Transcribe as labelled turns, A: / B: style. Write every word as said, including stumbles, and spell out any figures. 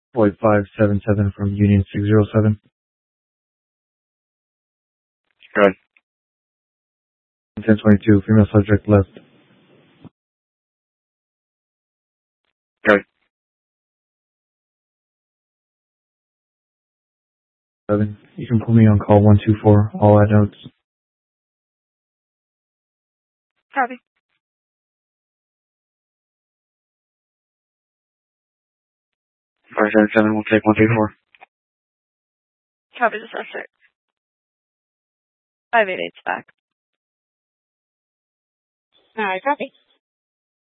A: Flight five seven seven from Union six zero seven.
B: Good.
A: ten twenty-two, female subject left.
B: Good.
A: Seven. You can put me on call one two four. All add notes.
C: Copy.
B: five seven seven, we'll take one two four.
C: Copy the suspect. five eight eight's back.
D: Alright, copy.